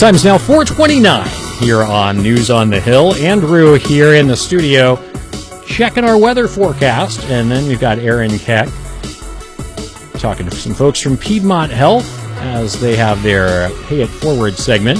Time's now 4:29 here on News on the Hill. Andrew here in the studio checking our weather forecast, and then we've got Aaron Keck talking to some folks from Piedmont Health as they have their Pay It Forward segment.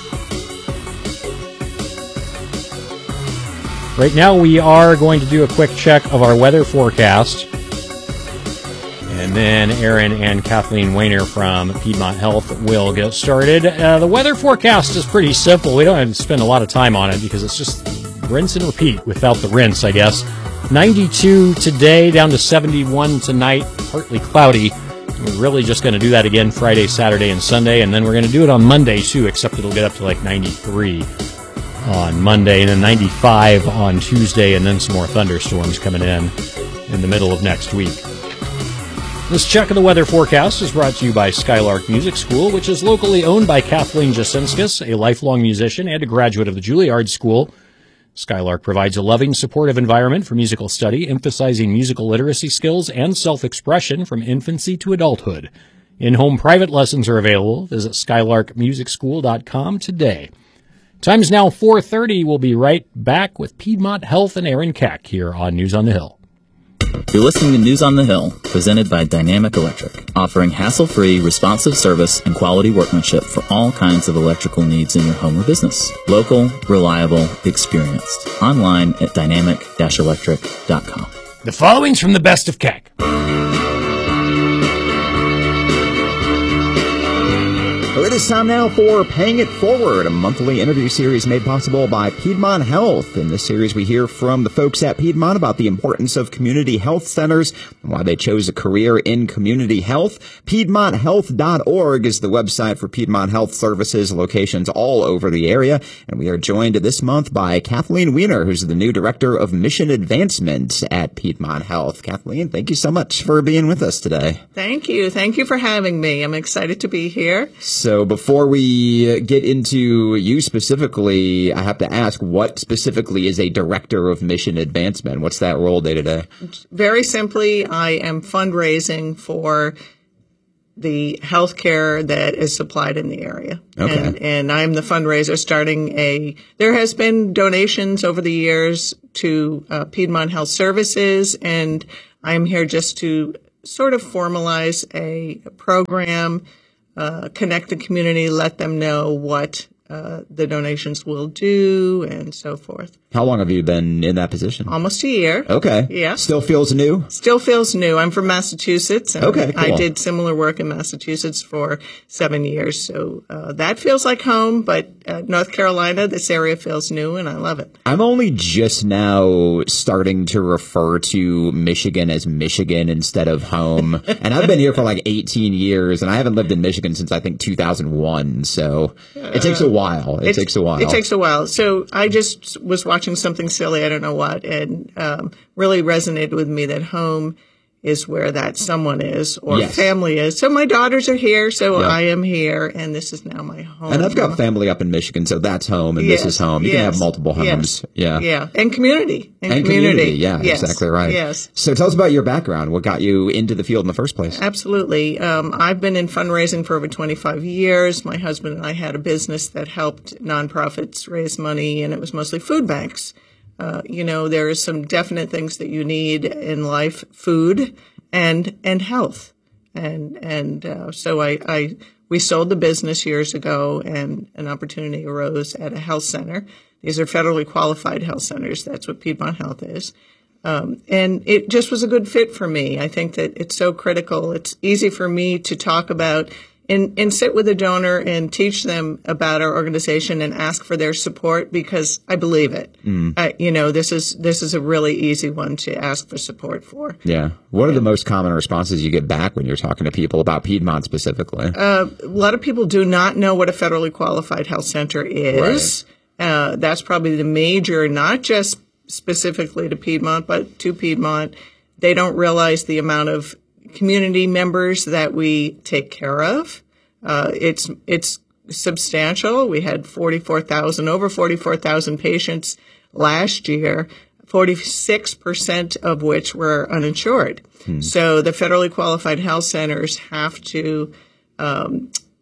Right now we are going to do a quick check of our weather forecast, and then Aaron and Kathleen Weiner from Piedmont Health will get started. The weather forecast is pretty simple. We don't have to spend a lot of time on it because it's just rinse and repeat without the rinse, I guess. 92 today, down to 71 tonight, partly cloudy. We're really just going to do that again Friday, Saturday, and Sunday, and then we're going to do it on Monday too, except it'll get up to like 93 on Monday, and then 95 on Tuesday, and then some more thunderstorms coming in the middle of next week. This check of the weather forecast is brought to you by Skylark Music School, which is locally owned by Kathleen Jasinskis, a lifelong musician and a graduate of the Juilliard School. Skylark provides a loving, supportive environment for musical study, emphasizing musical literacy skills and self-expression from infancy to adulthood. In-home private lessons are available. Visit skylarkmusicschool.com today. Time's now 4:30. We'll be right back with Piedmont Health and Aaron Keck here on News on the Hill. You're listening to News on the Hill, presented by Dynamic Electric, offering hassle-free, responsive service and quality workmanship for all kinds of electrical needs in your home or business. Local, reliable, experienced. Online at dynamic-electric.com. The following's from the best of Keck. It is time now for Paying It Forward, a monthly interview series made possible by Piedmont Health. In this series, we hear from the folks at Piedmont about the importance of community health centers and why they chose a career in community health. PiedmontHealth.org is the website for Piedmont Health Services, locations all over the area. And we are joined this month by Kathleen Weiner, who's the new Director of Mission Advancement at Piedmont Health. Kathleen, thank you so much for being with us today. Thank you. Thank you for having me. I'm excited to be here. So before we get into you specifically, I have to ask, what specifically is a Director of Mission Advancement? What's that role day to day? Very simply, I am fundraising for the healthcare that is supplied in the area. Okay. And I'm the fundraiser there has been donations over the years to Piedmont Health Services, and I'm here just to sort of formalize a program, connect the community, let them know what the donations will do, and so forth. How long have you been in that position? Almost a year. Okay. Yeah. Still feels new? Still feels new. I'm from Massachusetts. And okay, cool. I did similar work in Massachusetts for 7 years. So that feels like home, but North Carolina, this area feels new, and I love it. I'm only just now starting to refer to Michigan as Michigan instead of home. And I've been here for like 18 years, and I haven't lived in Michigan since, I think, 2001. So it takes a while. It takes a while. So I just was watching something silly, I don't know what, and really resonated with me that home is where that someone is or yes. family is. So my daughters are here, so yep. I am here, and this is now my home. And I've got family up in Michigan, so that's home, and yes. this is home. You can have multiple homes. Yes. Yeah. And community. And community. Yeah, yes. Exactly right. Yes. So tell us about your background. What got you into the field in the first place? Absolutely. I've been in fundraising for over 25 years. My husband and I had a business that helped nonprofits raise money, and it was mostly food banks. There are some definite things that you need in life, food and health. So we sold the business years ago, and an opportunity arose at a health center. These are federally qualified health centers. That's what Piedmont Health is. And it just was a good fit for me. I think that it's so critical. It's easy for me to talk about and sit with a donor and teach them about our organization and ask for their support because I believe it. This is a really easy one to ask for support for. Yeah. What are the most common responses you get back when you're talking to people about Piedmont specifically? A lot of people do not know what a federally qualified health center is. Right. That's probably the major, not just specifically to Piedmont, but to Piedmont. They don't realize the amount of community members that we take care of. It's substantial. We had over 44,000 patients last year, 46% of which were uninsured. So the federally qualified health centers have to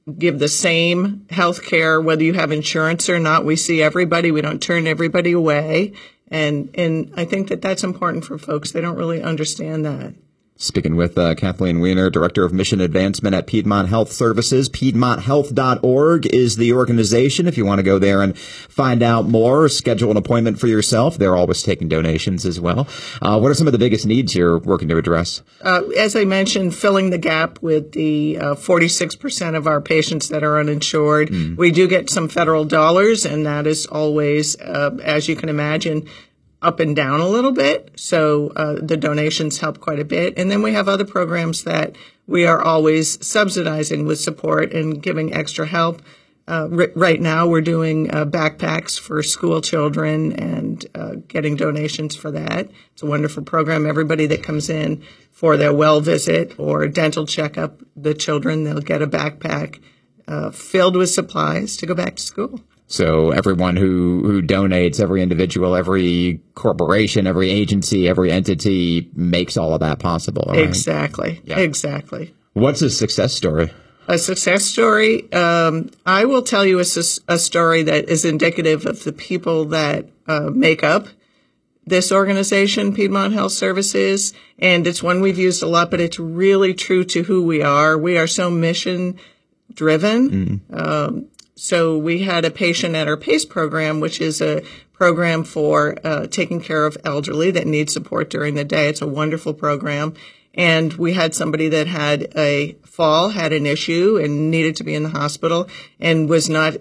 give the same health care, whether you have insurance or not. We see everybody. We don't turn everybody away. And I think that that's important for folks. They don't really understand that. Speaking with Kathleen Weiner, Director of Mission Advancement at Piedmont Health Services. PiedmontHealth.org is the organization. If you want to go there and find out more, schedule an appointment for yourself. They're always taking donations as well. What are some of the biggest needs you're working to address? As I mentioned, filling the gap with the 46% of our patients that are uninsured. We do get some federal dollars, and that is always, as you can imagine, up and down a little bit. So the donations help quite a bit. And then we have other programs that we are always subsidizing with support and giving extra help. Right now we're doing backpacks for school children and getting donations for that. It's a wonderful program. Everybody that comes in for their well visit or dental checkup, the children, they'll get a backpack filled with supplies to go back to school. So everyone who donates, every individual, every corporation, every agency, every entity makes all of that possible. Right? Exactly. Yeah. Exactly. What's a success story? A success story. I will tell you a story that is indicative of the people that make up this organization, Piedmont Health Services. And it's one we've used a lot, but it's really true to who we are. We are so mission driven. So we had a patient at our PACE program, which is a program for taking care of elderly that need support during the day. It's a wonderful program. And we had somebody that had a fall, had an issue, and needed to be in the hospital and was not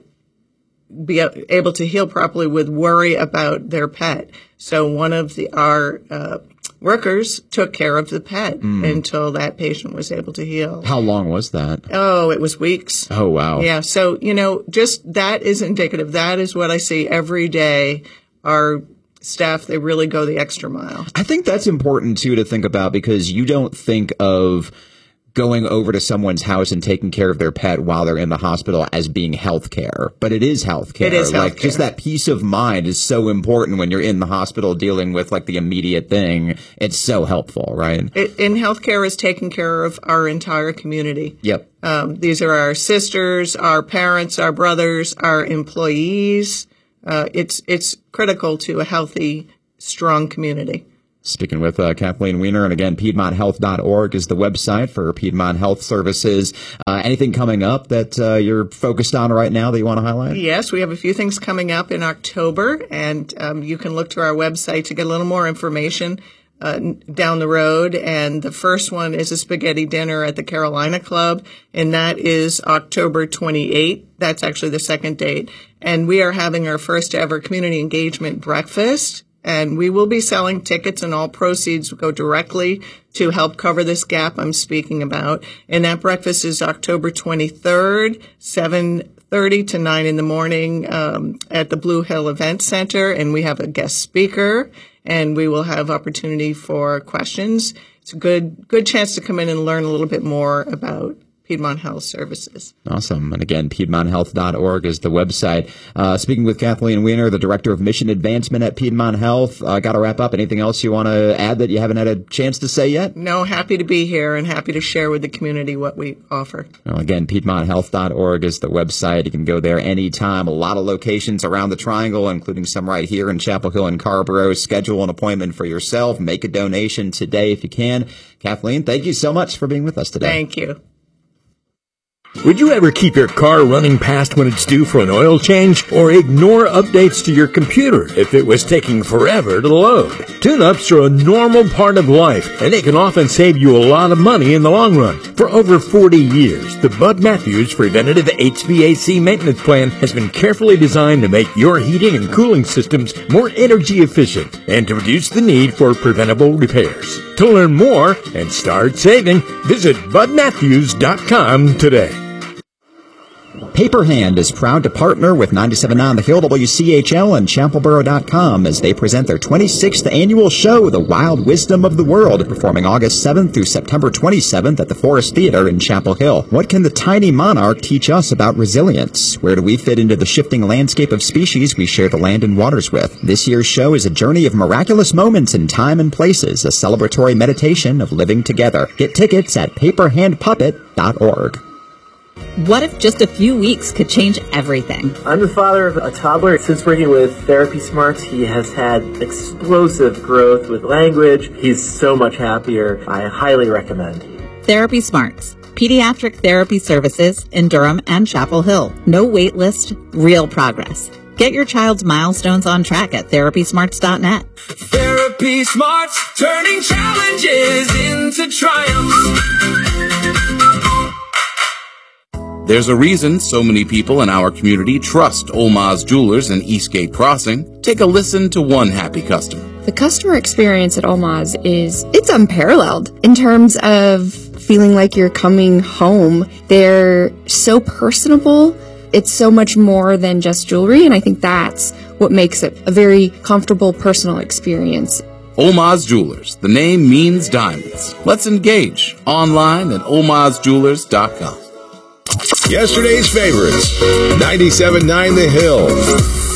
able to heal properly with worry about their pet. So one of our workers took care of the pet until that patient was able to heal. How long was that? Oh, it was weeks. Oh, wow. Yeah. So, just that is indicative. That is what I see every day. Our staff, they really go the extra mile. I think that's important, too, to think about, because you don't think of going over to someone's house and taking care of their pet while they're in the hospital as being health care. But it is health care. It is health care. Just that peace of mind is so important when you're in the hospital dealing with the immediate thing. It's so helpful, right? In healthcare is taking care of our entire community. Yep. These are our sisters, our parents, our brothers, our employees. It's critical to a healthy, strong community. Speaking with Kathleen Weiner, and again, PiedmontHealth.org is the website for Piedmont Health Services. Anything coming up that you're focused on right now that you want to highlight? Yes, we have a few things coming up in October, and you can look to our website to get a little more information down the road. And the first one is a spaghetti dinner at the Carolina Club, and that is October 28th. That's actually the second date. And we are having our first ever community engagement breakfast. And we will be selling tickets, and all proceeds will go directly to help cover this gap I'm speaking about. And that breakfast is October 23rd, 7:30 to 9 in the morning at the Blue Hill Event Center. And we have a guest speaker, and we will have opportunity for questions. It's a good chance to come in and learn a little bit more about Piedmont Health Services. Awesome. And again, PiedmontHealth.org is the website. Speaking with Kathleen Weiner, the Director of Mission Advancement at Piedmont Health. Got to wrap up. Anything else you want to add that you haven't had a chance to say yet? No, happy to be here and happy to share with the community what we offer. Well, again, PiedmontHealth.org is the website. You can go there anytime. A lot of locations around the Triangle, including some right here in Chapel Hill and Carrboro. Schedule an appointment for yourself. Make a donation today if you can. Kathleen, thank you so much for being with us today. Thank you. Would you ever keep your car running past when it's due for an oil change, or ignore updates to your computer if it was taking forever to load? Tune-ups are a normal part of life, and they can often save you a lot of money in the long run. For over 40 years, the Bud Matthews Preventative HVAC Maintenance Plan has been carefully designed to make your heating and cooling systems more energy efficient and to reduce the need for preventable repairs. To learn more and start saving, visit budmatthews.com today. Paper Hand is proud to partner with 97.9 The Hill, WCHL, and ChapelBoro.com as they present their 26th annual show, The Wild Wisdom of the World, performing August 7th through September 27th at the Forest Theater in Chapel Hill. What can the tiny monarch teach us about resilience? Where do we fit into the shifting landscape of species we share the land and waters with? This year's show is a journey of miraculous moments in time and places, a celebratory meditation of living together. Get tickets at paperhandpuppet.org. What if just a few weeks could change everything? I'm the father of a toddler. Since working with Therapy Smarts, he has had explosive growth with language. He's so much happier. I highly recommend. Therapy Smarts. Pediatric therapy services in Durham and Chapel Hill. No wait list, real progress. Get your child's milestones on track at therapysmarts.net. Therapy Smarts, turning challenges into triumphs. There's a reason so many people in our community trust Olmaz Jewelers in Eastgate Crossing. Take a listen to one happy customer. The customer experience at Olmaz it's unparalleled in terms of feeling like you're coming home. They're so personable. It's so much more than just jewelry, and I think that's what makes it a very comfortable, personal experience. Olmaz Jewelers. The name means diamonds. Let's engage online at olmazjewelers.com. Yesterday's favorites, 97.9 The Hill.